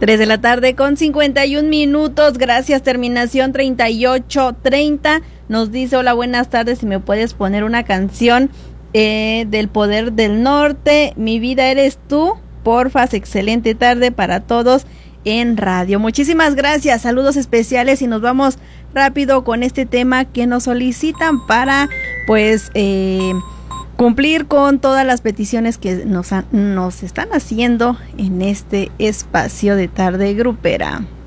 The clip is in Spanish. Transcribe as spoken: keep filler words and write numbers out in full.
tres de la tarde con cincuenta y un minutos, gracias, terminación treinta y ocho treinta, nos dice, hola, buenas tardes, si me puedes poner una canción eh, del Poder del Norte, Mi vida eres tú, porfas, excelente tarde para todos en radio. Muchísimas gracias, saludos especiales y nos vamos rápido con este tema que nos solicitan para, pues, eh... cumplir con todas las peticiones que nos, han, nos están haciendo en este espacio de tarde grupera.